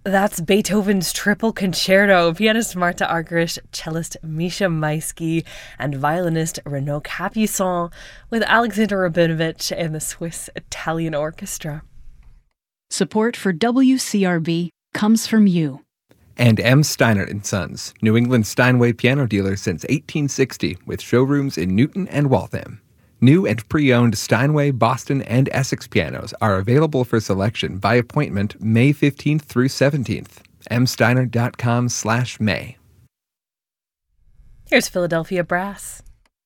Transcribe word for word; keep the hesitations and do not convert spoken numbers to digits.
That's Beethoven's Triple Concerto. Pianist Marta Argerich, cellist Misha Maisky, and violinist Renaud Capuçon with Alexander Rabinovich and the Swiss Italian Orchestra. Support for W C R B comes from you. And M. Steiner and Sons, New England Steinway piano dealer since eighteen sixty, with showrooms in Newton and Waltham. New and pre-owned Steinway, Boston, and Essex pianos are available for selection by appointment May fifteenth through seventeenth. m steiner dot com slash may. Here's Philadelphia Brass.